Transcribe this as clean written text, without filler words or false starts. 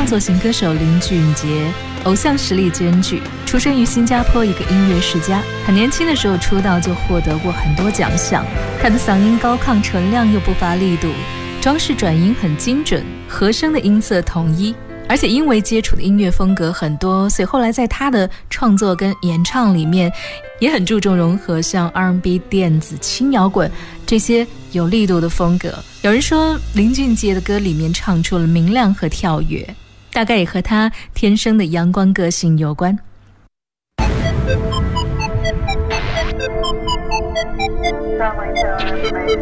作型歌手林俊杰，偶像实力兼具，出生于新加坡一个音乐世家，很年轻的时候出道就获得过很多奖项。他的嗓音高亢纯亮又不乏力度，装饰转音很精准，和声的音色统一，而且因为接触的音乐风格很多，所以后来在他的创作跟演唱里面也很注重融合像 R&B、 电子、轻摇滚这些有力度的风格。有人说林俊杰的歌里面唱出了明亮和跳跃，大概也和他天生的阳光个性有关。